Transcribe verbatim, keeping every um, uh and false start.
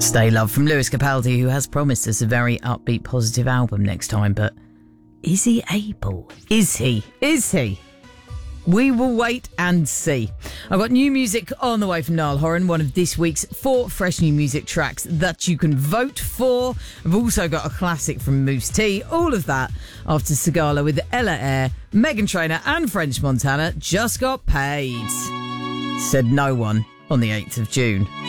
Stay Love from Lewis Capaldi, who has promised us a very upbeat, positive album next time, but is he able? Is he? Is he? We will wait and see. I've got new music on the way from Niall Horan, one of this week's four fresh new music tracks that you can vote for. I've also got a classic from Moose T. All of that after Sigala with Ella Eyre, Meghan Trainor and French Montana just got paid. Said no one on the eighth of June.